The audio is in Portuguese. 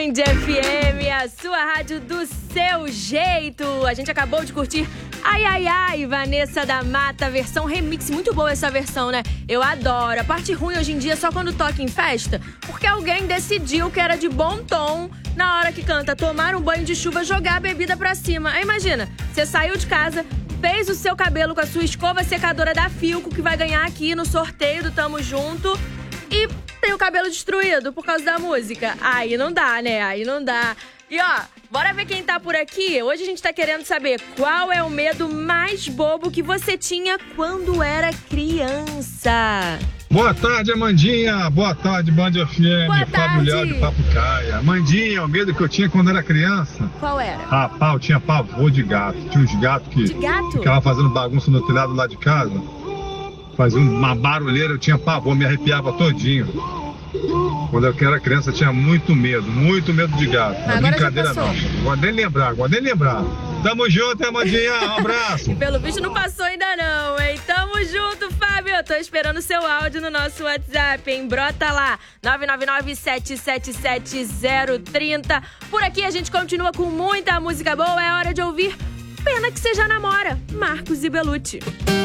Band FM, a sua rádio do seu jeito. A gente acabou de curtir Ai Ai Ai, Vanessa da Mata, versão remix. Muito boa essa versão, né? Eu adoro. A parte ruim hoje em dia é só quando toca em festa, porque alguém decidiu que era de bom tom, na hora que canta, tomar um banho de chuva, jogar a bebida pra cima. Aí imagina, você saiu de casa, fez o seu cabelo com a sua escova secadora da Filco, que vai ganhar aqui no sorteio do Tamo Junto, e tem o cabelo destruído por causa da música. Aí não dá, né? Aí não dá. E ó, bora ver quem tá por aqui? Hoje a gente tá querendo saber qual é o medo mais bobo que você tinha quando era criança. Boa tarde, Amandinha. Boa tarde, Band FM. Boa tarde. Fábio Léo de Papucaia. Amandinha, o medo que eu tinha quando era criança. Qual era? Rapaz, eu tinha pavor de gato. Tinha uns gatos que De gato? ficavam fazendo bagunça no telhado lá de casa. Fazia uma barulheira, eu tinha pavor, me arrepiava todinho. Quando eu era criança, eu tinha muito medo de gato. Não é brincadeira não. Gosto nem lembrar. Tamo junto, Amandinha. Um abraço. E pelo visto não passou ainda não, hein? Tamo junto, Fábio. Eu tô esperando o seu áudio no nosso WhatsApp, hein? Brota lá, 999-777-030. Por aqui a gente continua com muita música boa. É hora de ouvir Pena Que Cê Já Namora, Marcos e Belucci.